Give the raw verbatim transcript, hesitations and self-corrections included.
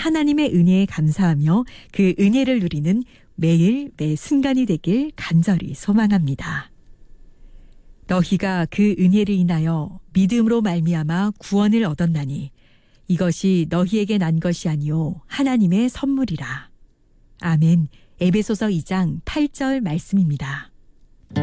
하나님의 은혜에 감사하며 그 은혜를 누리는 매일 매 순간이 되길 간절히 소망합니다. 너희가 그 은혜를 인하여 믿음으로 말미암아 구원을 얻었나니 이것이 너희에게 난 것이 아니요 하나님의 선물이라. 아멘. 에베소서 이 장 팔 절 말씀입니다.